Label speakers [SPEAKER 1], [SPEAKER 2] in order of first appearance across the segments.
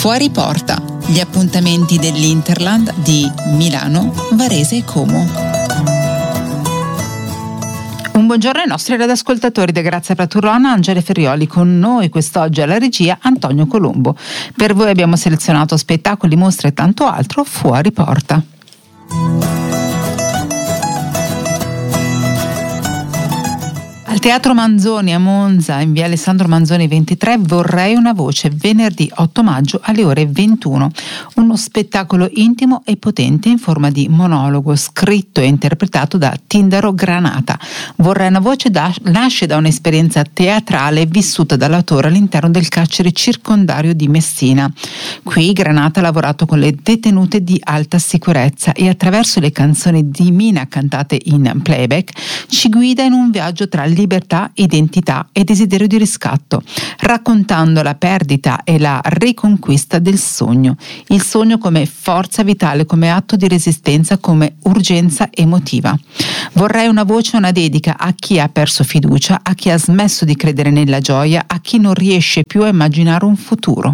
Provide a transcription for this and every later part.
[SPEAKER 1] Fuori porta, gli appuntamenti dell'Interland di Milano, Varese e Como.
[SPEAKER 2] Un buongiorno ai nostri radioascoltatori da Grazia Praturrona, Angele Ferrioli con noi quest'oggi alla regia Antonio Colombo. Per voi abbiamo selezionato spettacoli, mostre e tanto altro fuori porta. Al Teatro Manzoni a Monza, in via Alessandro Manzoni 23, Vorrei una voce, venerdì 8 maggio alle ore 21. Uno spettacolo intimo e potente in forma di monologo, scritto e interpretato da Tindaro Granata. Vorrei una voce nasce da un'esperienza teatrale vissuta dall'autore all'interno del carcere circondario di Messina. Qui Granata ha lavorato con le detenute di alta sicurezza e attraverso le canzoni di Mina cantate in playback ci guida in un viaggio tra libertà, identità e desiderio di riscatto, raccontando la perdita e la riconquista del sogno. Il sogno come forza vitale, come atto di resistenza, come urgenza emotiva. Vorrei una voce, una dedica a chi ha perso fiducia, a chi ha smesso di credere nella gioia, a chi non riesce più a immaginare un futuro.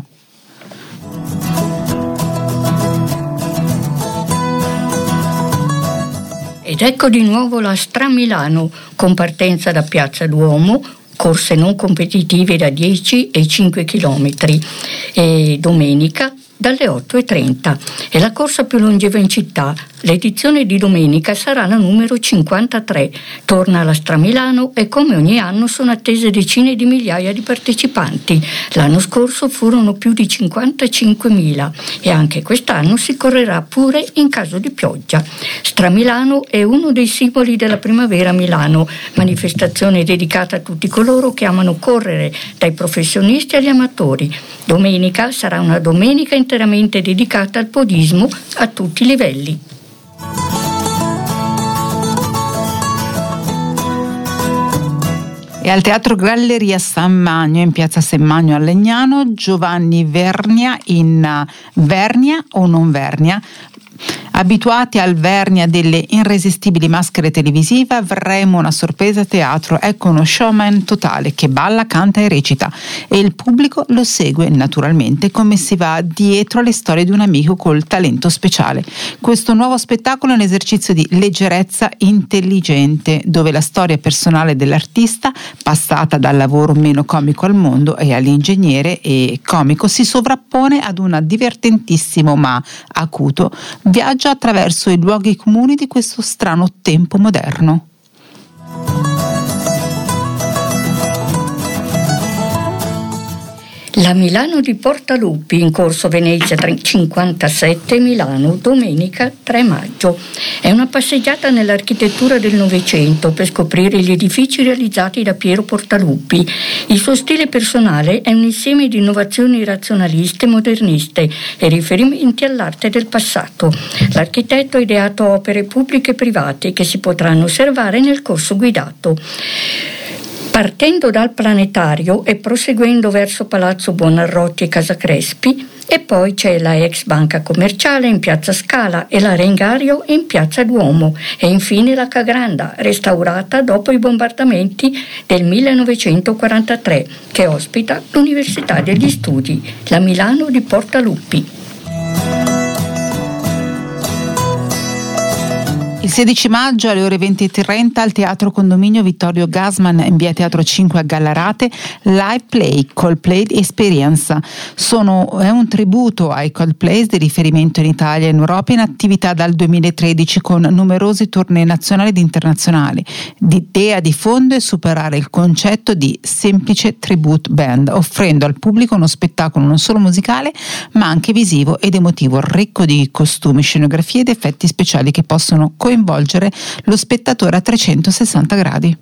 [SPEAKER 3] Ed ecco di nuovo la Stramilano, con partenza da Piazza Duomo, corse non competitive da 10 e 5 chilometri, e domenica dalle 8:30. È la corsa più longeva in città. L'edizione di domenica sarà la numero 53. Torna alla Stramilano e come ogni anno sono attese decine di migliaia di partecipanti. L'anno scorso furono più di 55.000 e anche quest'anno si correrà pure in caso di pioggia. Stramilano è uno dei simboli della primavera a Milano, manifestazione dedicata a tutti coloro che amano correre, dai professionisti agli amatori. Domenica sarà una domenica interamente dedicata al podismo a tutti i livelli.
[SPEAKER 2] E al Teatro Galleria San Magno, in piazza San Magno a Legnano, Giovanni Vernia in Vernia o non Vernia. Abituati al Vernia delle irresistibili maschere televisive, avremo una sorpresa a teatro. Ecco uno showman totale che balla, canta e recita e il pubblico lo segue naturalmente come si va dietro alle storie di un amico col talento speciale. Questo nuovo spettacolo è un esercizio di leggerezza intelligente dove la storia personale dell'artista, passata dal lavoro meno comico al mondo e all'ingegnere e comico, si sovrappone ad un divertentissimo ma acuto viaggio attraverso i luoghi comuni di questo strano tempo moderno.
[SPEAKER 3] La Milano di Portaluppi, in corso Venezia 57 Milano, domenica 3 maggio. È una passeggiata nell'architettura del Novecento per scoprire gli edifici realizzati da Piero Portaluppi. Il suo stile personale è un insieme di innovazioni razionaliste e moderniste e riferimenti all'arte del passato. L'architetto ha ideato opere pubbliche e private che si potranno osservare nel corso guidato. Partendo dal Planetario e proseguendo verso Palazzo Buonarroti e Casa Crespi, e poi c'è la ex banca commerciale in piazza Scala e l'Arengario in piazza Duomo e infine la Cagranda, restaurata dopo i bombardamenti del 1943, che ospita l'Università degli Studi, la Milano di Portaluppi.
[SPEAKER 2] Il 16 maggio alle ore 20:30 al Teatro Condominio Vittorio Gassman in via Teatro 5 a Gallarate, Live Play Coldplay Experience. È un tributo ai Coldplay di riferimento in Italia e in Europa, in attività dal 2013 con numerosi tournée nazionali ed internazionali. L'idea di fondo è superare il concetto di semplice tribute band, offrendo al pubblico uno spettacolo non solo musicale ma anche visivo ed emotivo, ricco di costumi, scenografie ed effetti speciali che possono coinvolgere lo spettatore a 360 gradi.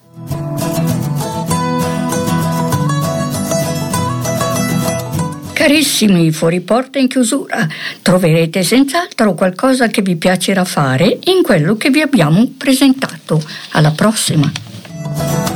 [SPEAKER 3] Carissimi fuori porta in chiusura, troverete senz'altro qualcosa che vi piacerà fare in quello che vi abbiamo presentato. Alla prossima!